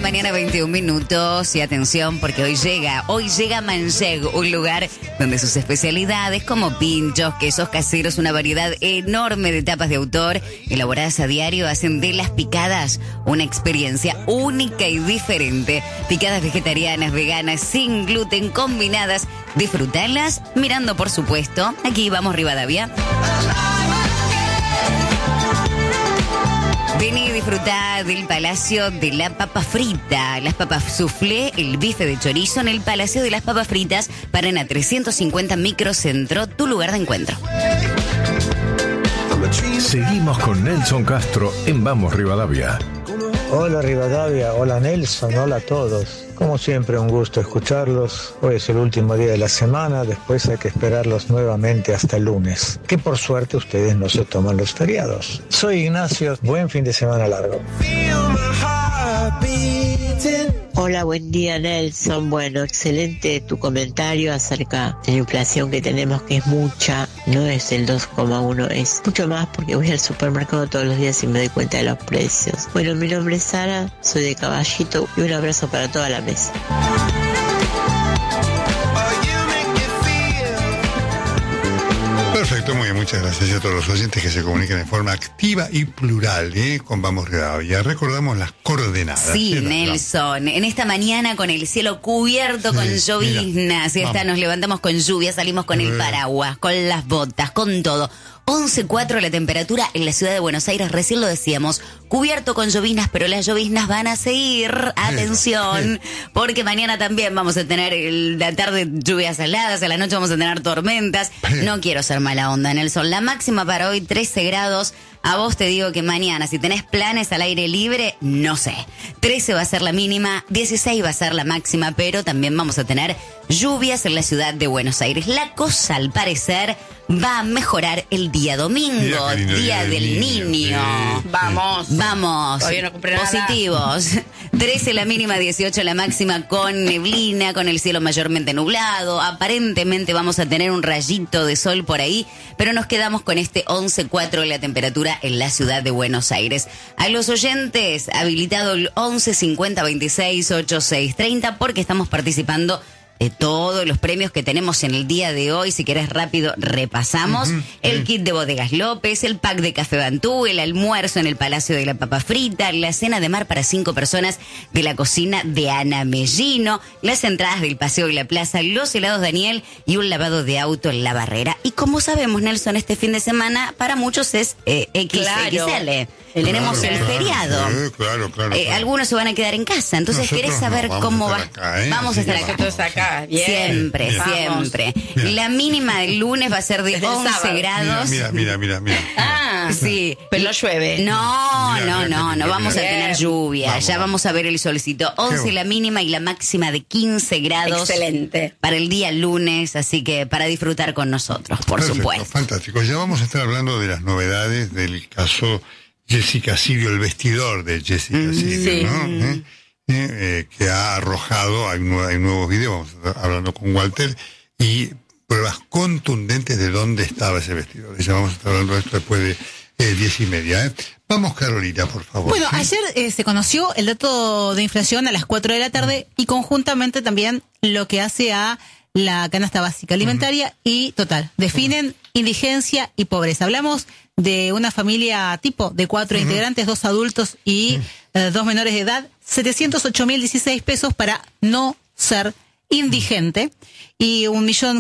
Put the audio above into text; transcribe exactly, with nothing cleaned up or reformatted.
mañana, veintiún minutos. Y atención, porque hoy llega, hoy llega Mancheg, un lugar donde sus especialidades como pinchos, quesos caseros, una variedad enorme de tapas de autor elaboradas a diario hacen de las picadas una experiencia única y diferente. Picadas vegetarianas, veganas, sin gluten, combinadas. Disfrutarlas mirando, por supuesto. Aquí vamos, Rivadavia. Vení y disfrutá del Palacio de la Papa Frita. Las papas soufflé, el bife de chorizo en el Palacio de las Papas Fritas. Paren a trescientos cincuenta Microcentro, tu lugar de encuentro. Seguimos con Nelson Castro en Vamos Rivadavia. Hola Rivadavia, hola Nelson, hola a todos. Como siempre, un gusto escucharlos. Hoy es el último día de la semana, después hay que esperarlos nuevamente hasta el lunes. Que por suerte ustedes no se toman los feriados. Soy Ignacio, buen fin de semana largo. Hola, buen día Nelson. Bueno, excelente tu comentario acerca de la inflación que tenemos, que es mucha, no es el dos coma uno, es mucho más porque voy al supermercado todos los días y me doy cuenta de los precios. Bueno, mi nombre es Sara, soy de Caballito y un abrazo para toda la mesa. Perfecto, muy bien, muchas gracias a todos los oyentes que se comunican de forma activa y plural, ¿eh? Con Vamos Rivadavia. Recordamos las coordenadas. Sí, ¿sí? Nelson, en esta mañana con el cielo cubierto, sí, con lloviznas, y esta nos levantamos con lluvia, salimos con el paraguas, con las botas, con todo. once coma cuatro la temperatura en la ciudad de Buenos Aires, recién lo decíamos, cubierto con lloviznas, pero las lloviznas van a seguir, atención, porque mañana también vamos a tener el, la tarde lluvias heladas, a la noche vamos a tener tormentas. No quiero ser mala onda, Nelson, la máxima para hoy trece grados. A vos te digo que mañana, si tenés planes al aire libre, no sé. trece va a ser la mínima, dieciséis va a ser la máxima, pero también vamos a tener lluvias en la ciudad de Buenos Aires. La cosa, al parecer, va a mejorar el día domingo, día, día del, del niño. niño. Sí, vamos. Vamos. Todavía no compré nada. Positivos. trece la mínima, dieciocho la máxima, con neblina, con el cielo mayormente nublado. Aparentemente vamos a tener un rayito de sol por ahí, pero nos quedamos con este once coma cuatro la temperatura en la ciudad de Buenos Aires. A los oyentes, habilitado el once cincuenta veintiséis ochenta y seis treinta, porque estamos participando de todos los premios que tenemos en el día de hoy. Si querés rápido, repasamos. Uh-huh. El kit de Bodegas López, el pack de Café Bantú, el almuerzo en el Palacio de la Papa Frita, la cena de mar para cinco personas de la cocina de Ana Mellino, las entradas del Paseo y la Plaza, los helados Daniel y un lavado de auto en La Barrera. Y como sabemos, Nelson, este fin de semana para muchos es eh, X X L. Claro. Tenemos claro, el feriado. Sí, claro, claro, eh, claro. Algunos se van a quedar en casa. Entonces, Nosotros ¿querés saber no, cómo va? Acá, ¿eh? Vamos a estar acá. Nosotros acá. Bien. Siempre, Bien. siempre. Bien. La mínima del lunes va a ser de Desde once grados. Mira, mira, mira, mira. mira. Ah, sí. Pero no llueve. No, Mira, no, mira, no, mira, no vamos mira. a tener lluvia. Vamos, ya vamos. vamos a ver el solcito. once la mínima y la máxima de quince grados. Excelente. Para el día lunes, así que para disfrutar con nosotros, por Perfecto, supuesto. fantástico. Ya vamos a estar hablando de las novedades del caso Jessica Sirio, el vestidor de Jessica Mm, Sirio, sí. ¿no? ¿Eh? Eh, eh, que ha arrojado, hay, nue- hay nuevos videos, vamos a estar hablando con Walter, y pruebas contundentes de dónde estaba ese vestidor. Y ya vamos a estar hablando de esto después de eh, diez y media. ¿eh? Vamos, Carolina, por favor. Bueno, ¿sí? ayer eh, se conoció el dato de inflación a las cuatro de la tarde y conjuntamente también lo que hace a la canasta básica alimentaria uh-huh. y total. Definen indigencia y pobreza. Hablamos de una familia tipo de cuatro uh-huh. integrantes, dos adultos y uh-huh. eh, dos menores de edad, setecientos ocho mil dieciséis pesos para no ser indigente y un millón